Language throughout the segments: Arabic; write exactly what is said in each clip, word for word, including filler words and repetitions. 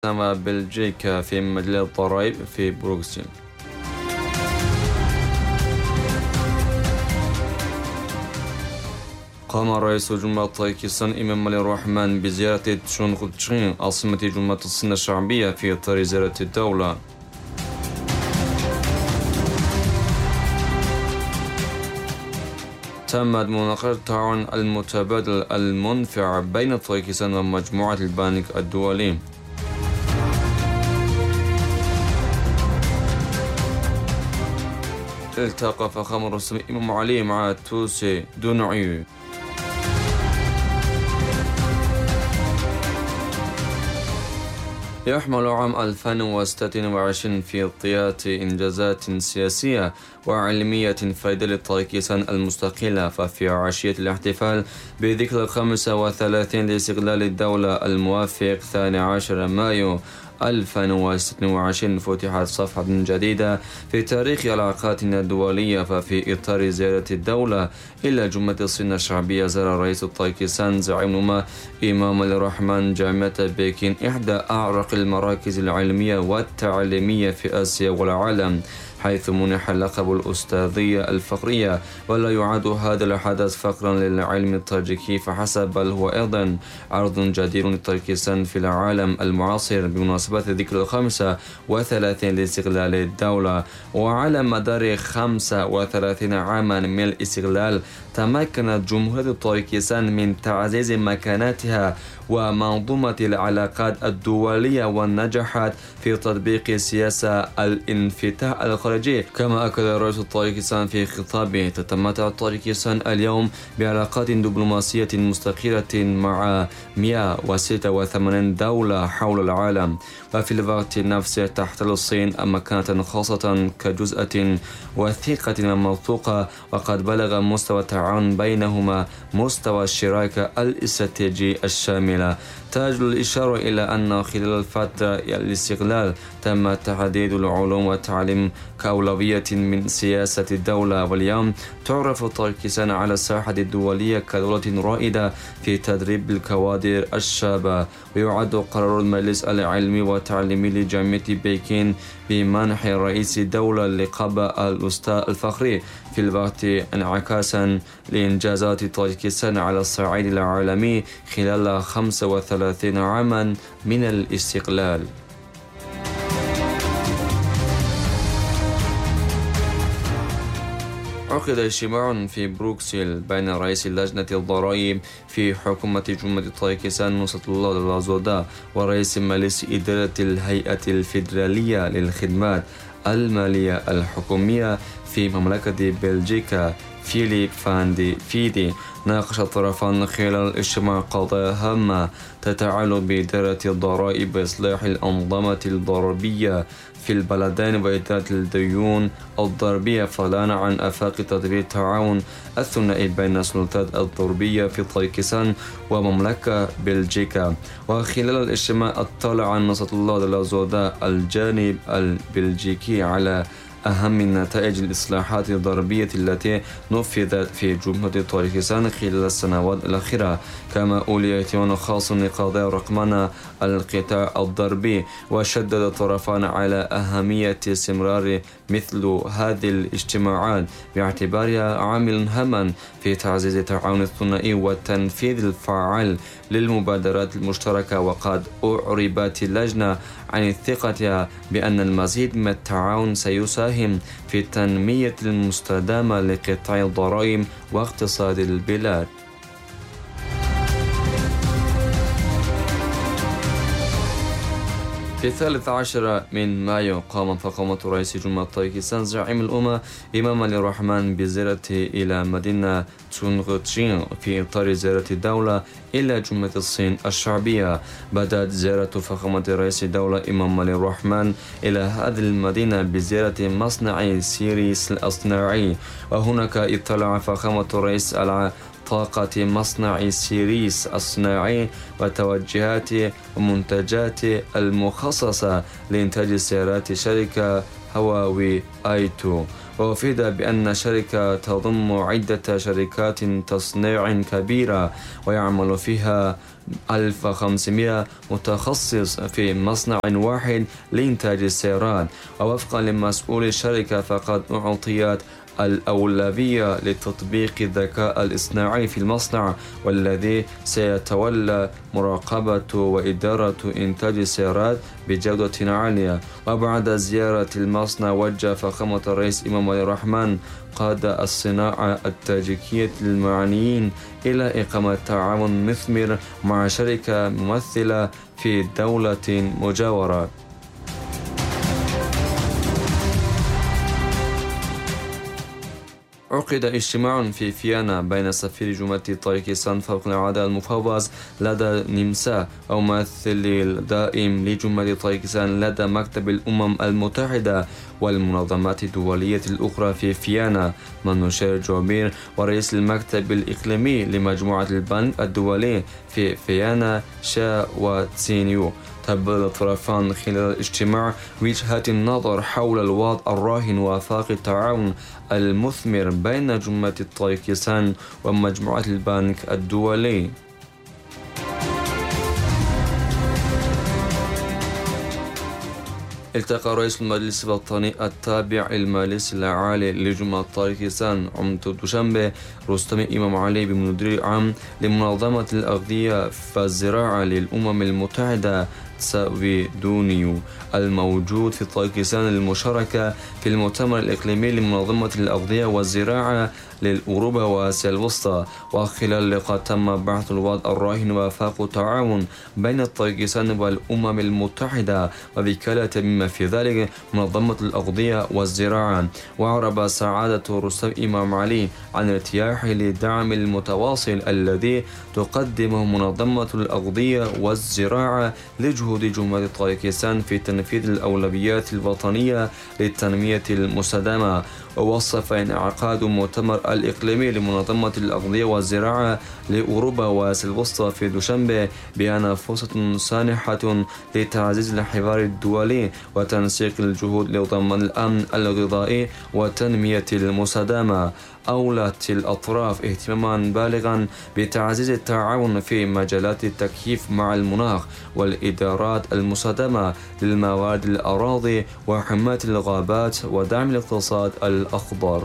بلجيكا في مجال الضرائب في بروكسل. قام رئيس جمهورية طاجكستان إمامالي الرحمن بزيارة تشونغتشين عاصمة جمهورية الصين الشعبية في إطار زيارة الدولة. تمت مناقشة التعاون المتبادل المنفع بين طاجكستان ومجموعة البنك الدولي. التقى فخامة الرئيس إمام علي مع توسي دونعي. يحمل عام ألفين وستة وعشرين في طيات إنجازات سياسية وعلمية فائدة لطاجكستان المستقلة، ففي عشية الاحتفال بذكرى الخامسة والثلاثين لاستقلال الدولة الموافق الثاني عشر مايو ألفين وستة وعشرين فتحت صفحة جديدة في تاريخ علاقاتنا الدولية. ففي إطار زيارة الدولة إلى جمهورية الصين الشعبية، زار رئيس طاجكستان زعيم الأمة إمامالي الرحمن جامعة بكين، إحدى أعرق المراكز العلمية والتعليمية في آسيا والعالم، حيث منح لقب الأستاذية الفخرية. ولا يعد هذا الحدث فخرا للعلم الطاجكي فحسب، بل هو أيضا عرض جدير لطاجكستان في العالم المعاصر بمناسبة ذكرى الخامسة والثلاثين لاستقلال الدولة. وعلى مدار خمسة وثلاثين عاما من الاستقلال، تمكنت جمهورية طاجكستان من تعزيز مكانتها ومنظومة العلاقات الدولية، ونجحت في تطبيق سياسة الانفتاح الخارجي. كما أكد رئيس طاجكستان في خطابه، تتمتع طاجكستان اليوم بعلاقات دبلوماسية مستقرة مع مئة وستة وثمانين دولة حول العالم، وفي الوقت نفسه تحتل الصين مكانة خاصة كجزء وثيقة وموثوقة، وقد بلغ مستوى التعاون بينهما مستوى الشراكة الاستراتيجي الشاملة. تجدر الإشارة إلى أن خلال فترة الاستقلال تم تحديد العلوم والتعليم كأولوية من سياسة الدولة، واليوم تعرف طاجكستان على الساحة الدولية كدولة رائدة في تدريب الكوادر الشابة. ويعد قرار المجلس العلمي والتعليمي لجامعة بكين بمنح رئيس الدولة لقب الأستاذ الفخري في الوقت انعكاسا لإنجازات طاجكستان على الصعيد العالمي خلال خمسة وثلاثين عاما من الاستقلال. عقد اجتماع في بروكسل بين رئيس لجنة الضرائب في حكومة جمهورية طاجكستان نصرة الله دلازودا ورئيس مجلس إدارة الهيئة الفيدرالية للخدمات المالية الحكومية في مملكة بلجيكا فيليب فاندي فيدي. ناقش الطرفان خلال الاجتماع قضايا هامة تتعلق بإدارة الضرائب وإصلاح الأنظمة الضريبية في البلدين وإدارة الديون الضريبية، فضلا عن آفاق تطوير التعاون الثنائي بين السلطات الضريبية في طاجكستان ومملكة بلجيكا. وخلال الاجتماع اطلع نصرة الله دلازودا الجانب البلجيكي على أهم نتائج الإصلاحات الضريبية التي نفذت في جمهورية طاجكستان خلال السنوات الأخيرة، كما أولي اهتمام خاص لقضايا رقمنة القطاع الضريبي. وشدد الطرفان على أهمية استمرار مثل هذه الاجتماعات باعتبارها عامل هاما في تعزيز التعاون الثنائي والتنفيذ الفعال للمبادرات المشتركة. وقد أعربت اللجنة عن ثقتها بأن المزيد من التعاون سيساهم في التنمية المستدامة لقطاع الضرائب واقتصاد البلاد. في الثالث عشر من مايو قام فخامة رئيس جمهورية طاجكستان زعيم الأمة إمامالي الرحمن بزيارته إلى مدينة تشونغتشين في إطار زيارة الدولة إلى جمهورية الصين الشعبية. بدأت زيارة فخامة رئيس الدولة إمامالي الرحمن إلى هذه المدينة بزيارة مصنع سيريس الصناعي، وهناك اطلع فخامة الرئيس على طاقة مصنع سيريس الصناعي وتوجهات ومنتجات المخصصة لإنتاج سيارات شركة هواوي آيتو. وأفيد بأن الشركة تضم عدة شركات تصنيع كبيرة ويعمل فيها ألف وخمسمائة متخصص في مصنع واحد لإنتاج السيارات. ووفقا لمسؤول الشركة فقد أعطيت الأولوية لتطبيق الذكاء الاصطناعي في المصنع، والذي سيتولى مراقبة وإدارة إنتاج السيارات بجودة عالية. وبعد زيارة المصنع وجه فخامة الرئيس إمام علي الرحمن قادة الصناعة التاجيكية المعنيين إلى إقامة تعاون مثمر مع شركة ممثلة في دولة مجاورة. عقد اجتماع في فيينا بين سفير جمهورية طاجيكستان فوق العادة المفوض لدى النمسا وممثل الدائم لجمهورية طاجيكستان لدى مكتب الأمم المتحدة والمنظمات الدولية الأخرى في فيينا، منوشير جوبير ورئيس المكتب الإقليمي لمجموعة البنك الدولي في فيينا شا وتسينيو. تبادل الطرفان خلال الاجتماع وجهات النظر حول الوضع الراهن وآفاق التعاون المثمر بين جمهورية طاجيكستان ومجموعة البنك الدولي. التقى رئيس المجلس الوطني التابع للمجلس العالي لجمهورية طاجيكستان عمدة دوشنبه رستم إمام علي بمدير عام لمنظمة الأغذية والزراعة للأمم المتحدة سويدونيو الموجود في طاجيكستان للمشاركة في المؤتمر الإقليمي لمنظمة الأغذية والزراعة للأوروبا وآسيا الوسطى. وخلال اللقاء تم بحث الوضع الراهن وآفاق التعاون بين طاجيكستان والأمم المتحدة ووكالة بما في ذلك منظمة الأغذية والزراعة. وأعرب سعادة رستم إمام علي عن ارتياحه للدعم المتواصل الذي تقدمه منظمة الأغذية والزراعة لجهود جمهورية طاجيكستان في تنفيذ الأولويات الوطنية للتنمية المستدامة. ووصف انعقاد مؤتمر الإقليمي لمنظمة الأغذية والزراعة لأوروبا وآسيا الوسطى في دوشنبه بأنها فرصة سانحة لتعزيز الحوار الدولي وتنسيق الجهود لضمان الأمن الغذائي والتنمية المستدامة. أولت الأطراف اهتماما بالغا بتعزيز التعاون في مجالات التكييف مع المناخ والإدارات المستدامة للموارد الأراضي وحماية الغابات ودعم الاقتصاد الأخضر.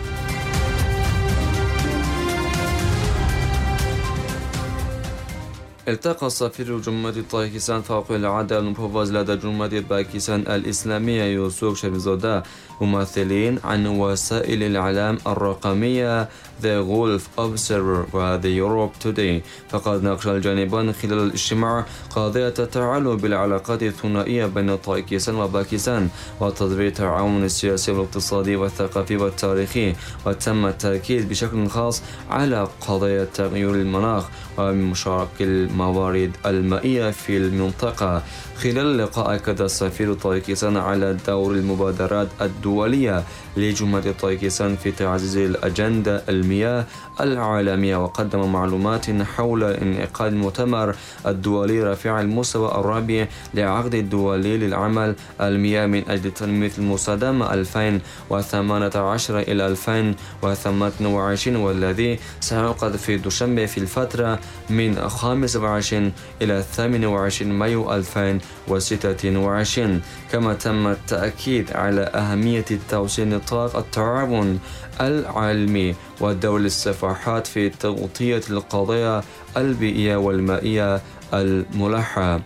التقى سفير جمهورية طاجيكستان فوق العادة المفوض لدى جمهورية باكستان الإسلامية يوسف شريفزاده ممثلين عن وسائل الإعلام الرقمية The Gulf Observer و The Europe Today. فقد ناقش الجانبان خلال الاجتماع قضية التعلق بالعلاقات الثنائية بين طاجيكستان وباكستان وتطوير التعاون السياسي والاقتصادي والثقافي والتاريخي. وتم التأكيد بشكل خاص على قضايا تغير المناخ ومشاركة الموارد المائية في المنطقة. خلال اللقاء أكد سفير طاجيكستان على دور المبادرات الدولية لجمهورية طاجيكستان في تعزيز الأجندة المياه العالمية، وقدم معلومات حول انعقاد المؤتمر الدولي رفيع المستوى الرابع لعقد الدولي للعمل المياه من أجل التنمية المستدامة ألفين وثمانية عشر إلى ألفين وثمانية وعشرين، والذي سيعقد في دوشنبه في الفترة من خامس وعشرين إلى ثامن وعشرين مايو ألفين وستة وعشرين. كما تم التأكيد على أهمية توسيع نطاق التعاون العلمي ودور الصفحات في تغطية القضايا البيئية والمائية الملحة.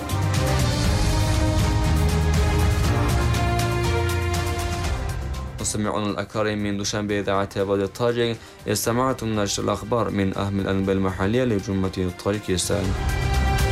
مستمعون الأكارم من دوشنبه إذاعة وادي الطاجيك، استمعتم نشر الأخبار من أهم الأنباء المحلية لجمهورية طاجيكستان.